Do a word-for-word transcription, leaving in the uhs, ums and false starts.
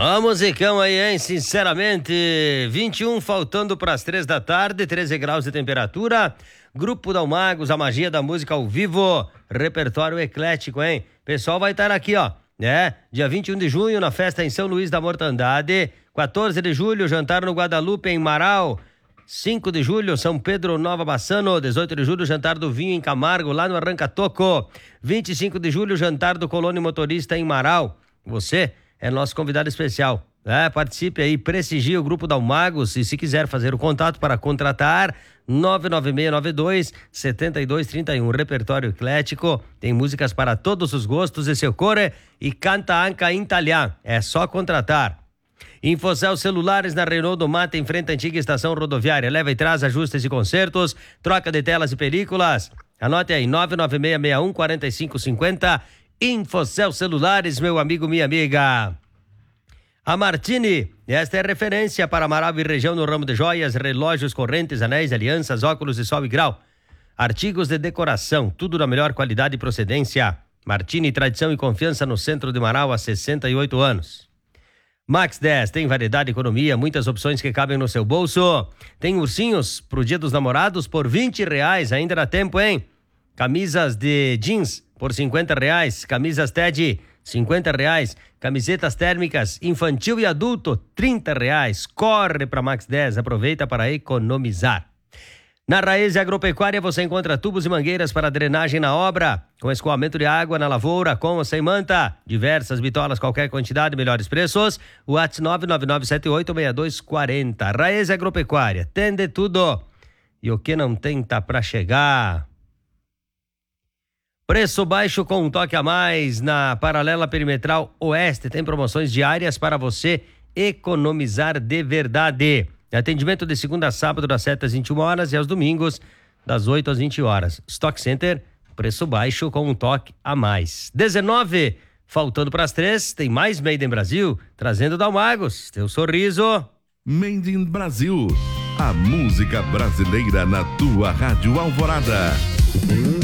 Ó, musicão aí, hein? Sinceramente, vinte e um faltando para as três da tarde, treze graus de temperatura. Grupo Dalmagos, a magia da música ao vivo, repertório eclético, hein? Pessoal vai estar aqui, ó, né? Dia vinte e um de junho, na festa em São Luís da Mortandade. quatorze de julho, jantar no Guadalupe, em Marau. cinco de julho, São Pedro, Nova Bassano. dezoito de julho, jantar do vinho em Camargo, lá no Arranca Toco. vinte e cinco de julho, jantar do Colônia Motorista em Marau. Você é nosso convidado especial. É, participe aí, prestigie o Grupo Dalmagos e se quiser fazer o contato para contratar, nove nove seis nove dois, sete dois três um. Repertório eclético, tem músicas para todos os gostos e seu core e canta anca em italiano. É só contratar. Infocel Celulares na Renault do Mata, em frente à antiga estação rodoviária. Leva e traz ajustes e consertos, troca de telas e películas. Anote aí, nove nove seis seis um quatro cinco cinco zero. Infocel Celulares, meu amigo, minha amiga. A Martini, esta é referência para Marau e região no ramo de joias, relógios, correntes, anéis, alianças, óculos de sol e grau. Artigos de decoração, tudo da melhor qualidade e procedência. Martini, tradição e confiança no centro de Marau há sessenta e oito anos. Max dez, tem variedade e economia, muitas opções que cabem no seu bolso. Tem ursinhos pro Dia dos Namorados por vinte reais, ainda dá tempo, hein? Camisas de jeans por cinquenta reais, camisas Ted, cinquenta reais, camisetas térmicas infantil e adulto, trinta reais. Corre para Max dez, aproveita para economizar. Na Raiz Agropecuária você encontra tubos e mangueiras para drenagem na obra, com escoamento de água na lavoura, com ou sem manta, diversas bitolas, qualquer quantidade, melhores preços. WhatsApp nove nove nove sete oito seis dois quatro zero. Raiz Agropecuária, tem de tudo e o que não tem tá para chegar. Preço baixo com um toque a mais na Paralela Perimetral Oeste. Tem promoções diárias para você economizar de verdade. Atendimento de segunda a sábado das sete às vinte e uma horas e aos domingos das oito às vinte horas. Stock Center, preço baixo com um toque a mais. dezenove, faltando para as três, tem mais Made in Brasil, trazendo Dalmagos, teu sorriso. Made in Brasil, a música brasileira na tua Rádio Alvorada.